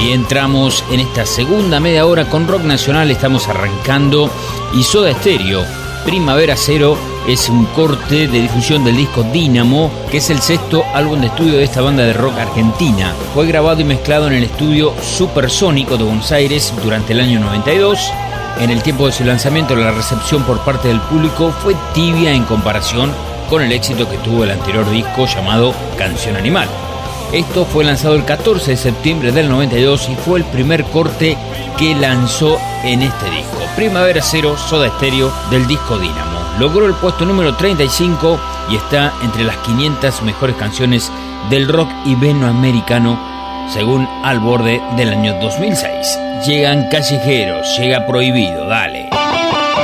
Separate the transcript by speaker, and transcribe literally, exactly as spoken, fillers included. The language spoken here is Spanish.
Speaker 1: Y entramos en esta segunda media hora con rock nacional. Estamos arrancando y Soda Stereo, Primavera Cero, es un corte de difusión del disco Dínamo, que es el sexto álbum de estudio de esta banda de rock argentina. Fue grabado y mezclado en el estudio Supersónico de Buenos Aires durante el año noventa y dos. En el tiempo de su lanzamiento, la recepción por parte del público fue tibia en comparación con el éxito que tuvo el anterior disco llamado Canción Animal. Esto fue lanzado el catorce de septiembre del noventa y dos y fue el primer corte que lanzó en este disco. Primavera Cero, Soda Stereo, del disco Dínamo. Logró el puesto número treinta y cinco y está entre las quinientas mejores canciones del rock iberoamericano, según Al Borde del año dos mil seis. Llegan Callejeros, llega Prohibido, dale.